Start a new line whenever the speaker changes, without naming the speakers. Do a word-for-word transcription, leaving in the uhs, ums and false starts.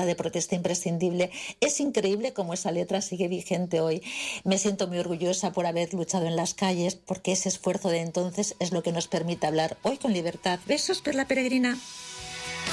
de protesta imprescindible. Es increíble cómo esa letra sigue vigente hoy. Me siento muy orgullosa por haber luchado en las calles, porque ese esfuerzo de entonces es lo que nos permite hablar hoy con libertad. Besos, Perla Peregrina.